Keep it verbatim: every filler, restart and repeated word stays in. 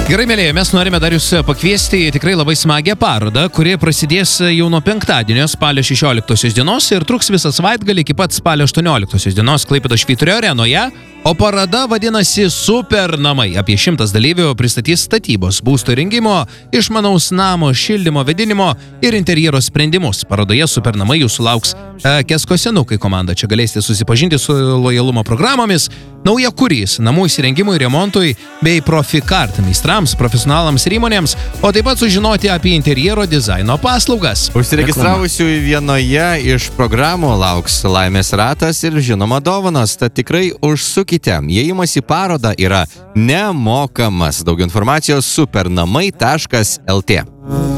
Gerai, mėlyje, mes norime dar jūs pakviesti į tikrai labai smagią parodą, kuri prasidės jau nuo penktadienio spalio šešioliktosios dienos ir truks visą savaitgalį iki pat spalio aštuonioliktosios dienos Klaipėdos Švyturio arenoje. O paroda vadinasi Super namai. Apie šimtas dalyvių pristatys statybos, būsto įrengimo, išmanaus namo, šildymo, vėdinimo ir interjero sprendimus. Parodoje Super namai jūsų lauks e, Kesko senukai komanda. Čia galėsite susipažinti su lojalumo programomis, nauja kurys, namų įsirengimui, remontui bei Profikart meistrams, profesionalams ir įmonėms, o taip pat sužinoti apie interjero dizaino paslaugas. Užsiregistravusių vienoje iš programų lauks laimės ratas ir žinoma dovanos, tad tikrai užsukite. Įėjimas į parodą yra nemokamas. Daug informacijos supernamai taškas lt.